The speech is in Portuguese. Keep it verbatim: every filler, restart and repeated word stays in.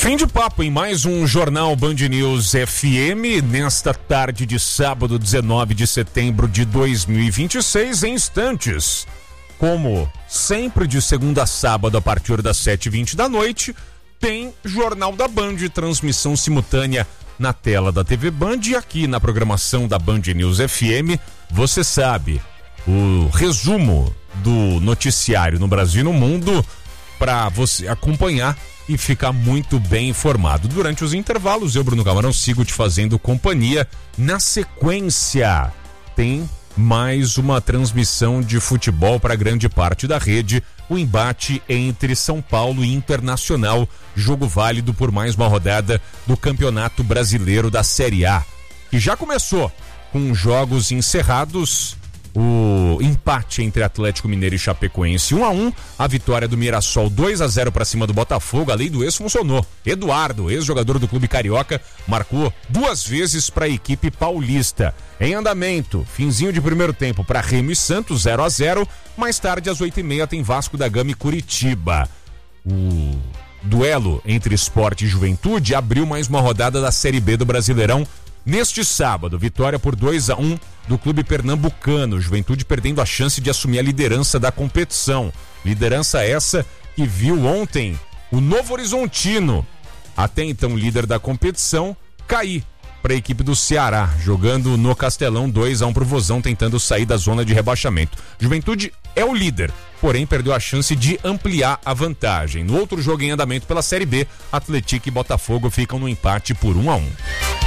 Fim de papo em mais um Jornal Band News F M, nesta tarde de sábado, dezenove de setembro de dois mil e vinte e seis, em instantes. Como sempre, de segunda a sábado, a partir das sete e vinte da noite, tem Jornal da Band, transmissão simultânea na tela da T V Band e aqui na programação da Band News F M, você sabe, o resumo do noticiário no Brasil e no mundo para você acompanhar e ficar muito bem informado. Durante os intervalos, eu, Bruno Camarão, sigo te fazendo companhia. Na sequência, tem mais uma transmissão de futebol para grande parte da rede, o embate entre São Paulo e Internacional, jogo válido por mais uma rodada do Campeonato Brasileiro da Série A, que já começou com jogos encerrados. O empate entre Atlético Mineiro e Chapecoense um a um, a vitória do Mirassol dois a zero para cima do Botafogo. A lei do ex funcionou. Eduardo, ex-jogador do clube carioca, marcou duas vezes para a equipe paulista. Em andamento, finzinho de primeiro tempo para Remo e Santos, zero a zero. Mais tarde, às oito e meia, tem Vasco da Gama e Curitiba. O duelo entre Sport e Juventude abriu mais uma rodada da Série B do Brasileirão. Neste sábado, vitória por dois a um do clube pernambucano, Juventude perdendo a chance de assumir a liderança da competição. Liderança essa que viu ontem o Novo Horizontino, até então líder da competição, cair para a equipe do Ceará, jogando no Castelão dois a um para o Vozão, tentando sair da zona de rebaixamento. Juventude é o líder, porém perdeu a chance de ampliar a vantagem. No outro jogo em andamento pela Série B, Atlético e Botafogo ficam no empate por um a um.